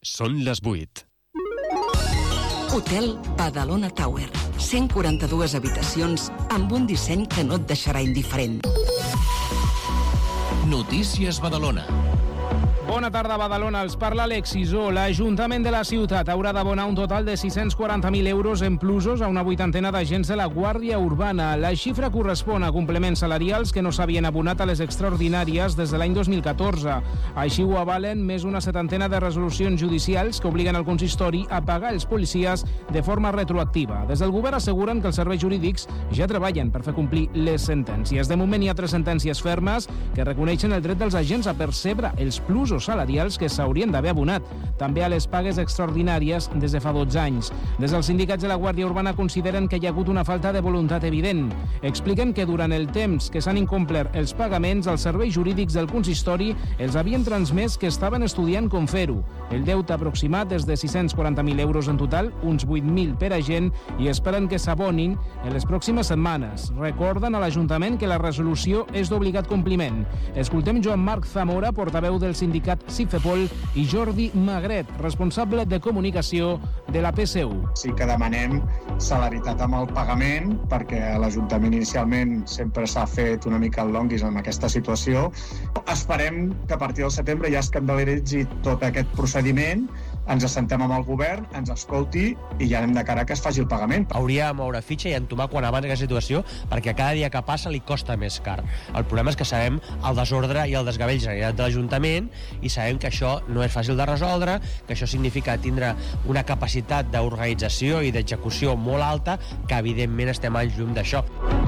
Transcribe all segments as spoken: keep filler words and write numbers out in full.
Són les vuit. Hotel Badalona Tower. cent quaranta-dues habitacions amb un disseny que no et deixarà indiferent. Notícies Badalona. Bona tarda, Badalona. Els parla Alex Isó. L'Ajuntament de la ciutat haurà d'abonar un total de sis-cents quaranta mil euros en plusos a una vuitantena d'agents de la Guàrdia Urbana. La xifra correspon a complements salarials que no s'havien abonat a les extraordinàries des de l'any dos mil catorze. Així ho avalen més una setantena de resolucions judicials que obliguen el consistori a pagar els policies de forma retroactiva. Des del govern asseguren que els serveis jurídics ja treballen per fer complir les sentències. De moment hi ha tres sentències fermes que reconeixen el dret dels agents a percebre els plusos salarials que s'haurien d'haver abonat, també a les pagues extraordinàries des de fa dotze anys. Des dels sindicats de la Guàrdia Urbana consideren que hi ha hagut una falta de voluntat evident. Expliquen que durant el temps que s'han incomplert els pagaments, els serveis jurídics del consistori els havien transmès que estaven estudiant com fer-ho. El deute aproximat és de sis-cents quaranta mil euros en total, uns vuit mil per agent, i esperen que s'abonin en les pròximes setmanes. Recorden a l'Ajuntament que la resolució és d'obligat compliment. Escoltem Joan Marc Zamora, portaveu del sindicat Cifepol, i Jordi Magret, responsable de comunicació de la P S U. Sí que demanem celeritat amb el pagament, perquè l'Ajuntament inicialment sempre s'ha fet una mica el longuis amb aquesta situació. Esperem que a partir del setembre ja es calendaritzi tot aquest procediment, ens assentem amb el govern, ens escolti i ja anem de cara que es faci el pagament. Hauria de moure fitxa i entomar quan abans aquesta situació, perquè cada dia que passa li costa més car. El problema és que sabem el desordre i el desgavell generat de l'Ajuntament i sabem que això no és fàcil de resoldre, que això significa tindre una capacitat d'organització i d'execució molt alta, que evidentment estem al llum d'això.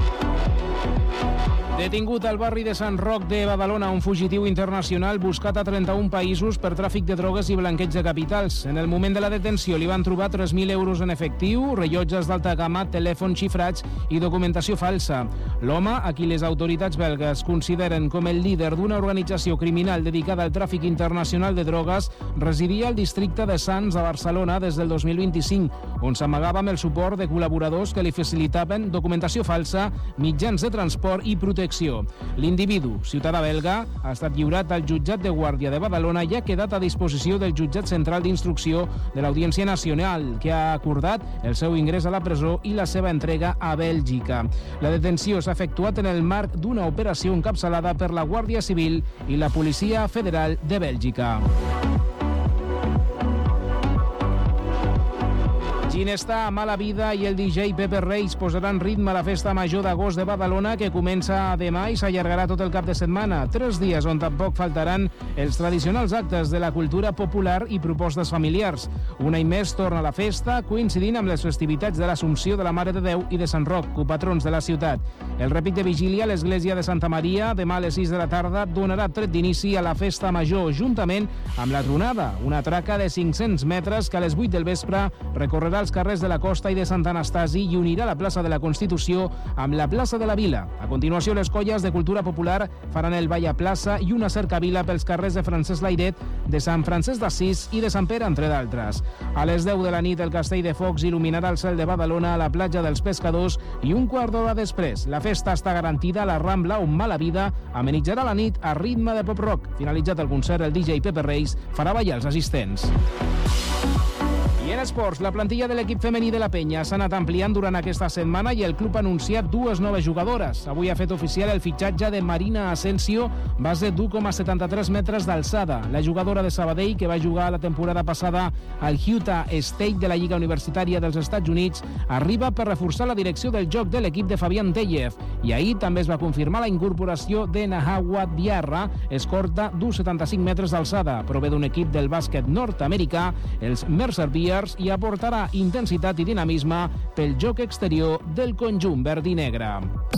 Detingut al barri de Sant Roc de Badalona un fugitiu internacional buscat a trenta-un països per tràfic de drogues i blanqueig de capitals. En el moment de la detenció li van trobar tres mil euros en efectiu, rellotges d'alta gamma, telèfons xifrats i documentació falsa. L'home, a qui les autoritats belgues consideren com el líder d'una organització criminal dedicada al tràfic internacional de drogues, residia al districte de Sants a Barcelona des del dos mil vint-i-cinc, on s'amagava amb el suport de col·laboradors que li facilitaven documentació falsa, mitjans de transport i protecció. L'individu, ciutadà belga, ha estat lliurat al jutjat de Guàrdia de Badalona i ha quedat a disposició del jutjat central d'instrucció de l'Audiència Nacional, que ha acordat el seu ingrés a la presó i la seva entrega a Bèlgica. La detenció s'ha efectuat en el marc d'una operació encapçalada per la Guàrdia Civil i la Policia Federal de Bèlgica. Ginestà, Mala Vida i el D J Pepe Reis posaran ritme a la festa major d'agost de Badalona, que comença demà i s'allargarà tot el cap de setmana. Tres dies on tampoc faltaran els tradicionals actes de la cultura popular i propostes familiars. Un any més torna la festa, coincidint amb les festivitats de l'Assumpció de la Mare de Déu i de Sant Roc, copatrons de la ciutat. El repic de vigília a l'església de Santa Maria, demà a les sis de la tarda, donarà tret d'inici a la festa major, juntament amb la tronada, una traca de cinc-cents metres que a les vuit del vespre recorrerà els carrers de la Costa i de Sant Anastasi i unirà la plaça de la Constitució amb la plaça de la Vila. A continuació, les colles de cultura popular faran el ball a plaça i una cercavila pels carrers de Francesc Layret, de Sant Francesc d'Assís i de Sant Pere, entre d'altres. A les deu de la nit, el castell de focs il·luminarà el cel de Badalona a la platja dels Pescadors i un quart d'hora després, la festa està garantida a la Rambla, on Mala Vida amenitzarà la nit a ritme de pop-rock. Finalitzat el concert, el D J Pepe Reis farà ballar els assistents. I en esports, la plantilla de l'equip femení de la Penya s'ha anat ampliant durant aquesta setmana i el club ha anunciat dues noves jugadores. Avui ha fet oficial el fitxatge de Marina Asensio, base d'u coma setanta-tres metres d'alçada. La jugadora de Sabadell, que va jugar la temporada passada al Utah State de la Lliga Universitària dels Estats Units, arriba per reforçar la direcció del joc de l'equip de Fabián Tellez. I ahir també es va confirmar la incorporació de Nahawa Diarra, escorta d'u coma setanta-cinc metres d'alçada. Prové d'un equip del bàsquet nord-americà, els Mercer Bears, i aportarà intensitat i dinamisme pel joc exterior del conjunt verd i negre.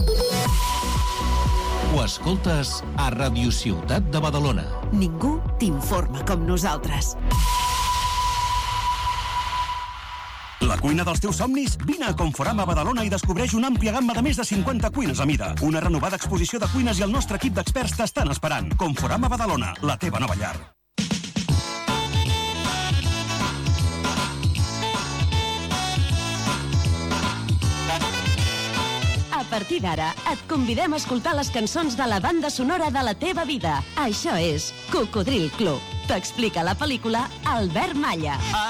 Ho escoltes a Ràdio Ciutat de Badalona. Ningú t'informa com nosaltres. La cuina dels teus somnis? Vine a Conforama Badalona i descobreix una àmplia gamma de més de cinquanta cuines a mida. Una renovada exposició de cuines i el nostre equip d'experts t'estan esperant. Conforama Badalona, la teva nova llar. A partir d'ara, et convidem a escoltar les cançons de la banda sonora de la teva vida. Això és Cocodril Club. T'explica la pel·lícula Albert Malla.